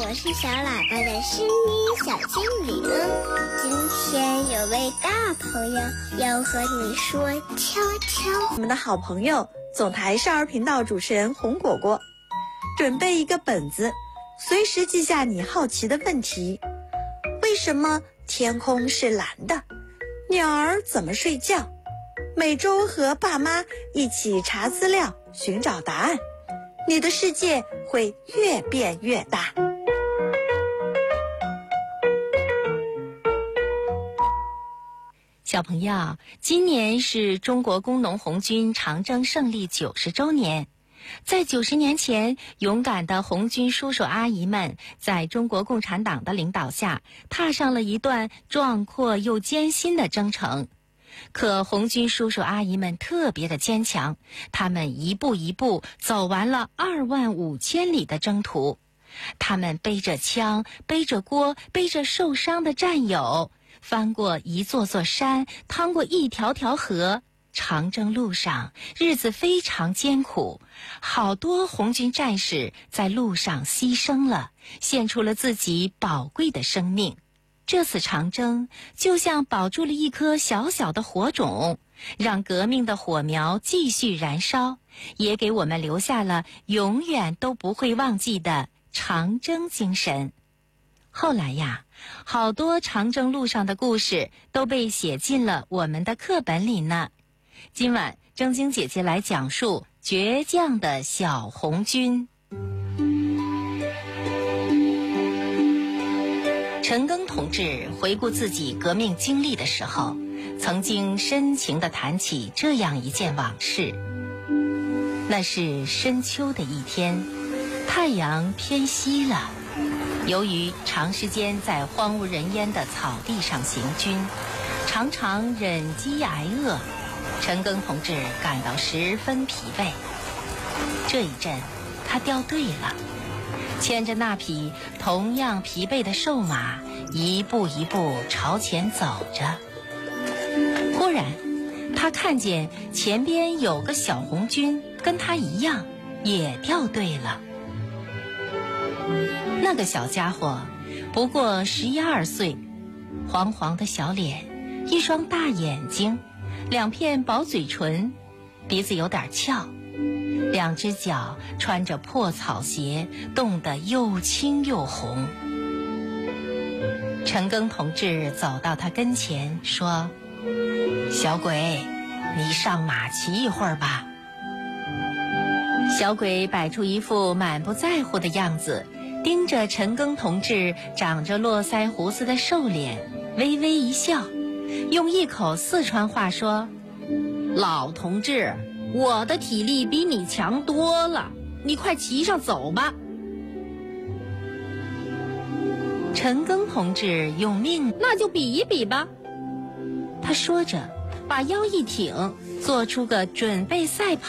我是小喇叭的声音小精灵。今天有位大朋友要和你说悄悄。 我们的好朋友总台少儿频道主持人红果果，准备一个本子，随时记下你好奇的问题。为什么天空是蓝的？鸟儿怎么睡觉？每周和爸妈一起查资料，寻找答案。你的世界会越变越大。 小朋友，今年是中国工农红军长征胜利90周年。在90年前，勇敢的红军叔叔阿姨们在中国共产党的领导下，踏上了一段壮阔又艰辛的征程。可红军叔叔阿姨们特别的坚强，他们一步一步走完了25000里的征途。他们背着枪，背着锅，背着受伤的战友，翻过一座座山，趟过一条条河。长征路上日子非常艰苦，好多红军战士在路上牺牲了，献出了自己宝贵的生命。这次长征就像保住了一颗小小的火种，让革命的火苗继续燃烧，也给我们留下了永远都不会忘记的长征精神。后来呀，好多长征路上的故事都被写进了我们的课本里呢。今晚正晶姐姐来讲述倔强的小红军。陈赓同志回顾自己革命经历的时候，曾经深情地谈起这样一件往事。那是深秋的一天，太阳偏西了。由于长时间在荒无人烟的草地上行军，常常忍饥挨饿，陈赓同志感到十分疲惫。这一阵，他掉队了，牵着那匹同样疲惫的瘦马，一步一步朝前走着。忽然，他看见前边有个小红军跟他一样，也掉队了。那个小家伙不过11、12岁，黄黄的小脸，一双大眼睛，两片薄嘴唇，鼻子有点翘，两只脚穿着破草鞋，冻得又青又红。陈赓同志走到他跟前说：“小鬼，你上马骑一会儿吧。”小鬼摆出一副满不在乎的样子，盯着陈赓同志长着络腮胡子的瘦脸，微微一笑，用一口四川话说：“老同志，我的体力比你强多了，你快骑上走吧。”陈赓同志用命：“那就比一比吧。”他说着，把腰一挺，做出个准备赛